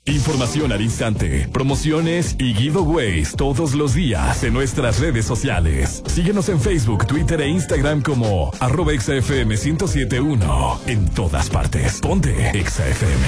Información al instante, promociones y giveaways todos los días en nuestras redes sociales. Síguenos en Facebook, Twitter e Instagram como @exafm1071. En todas partes. Ponte Exa FM.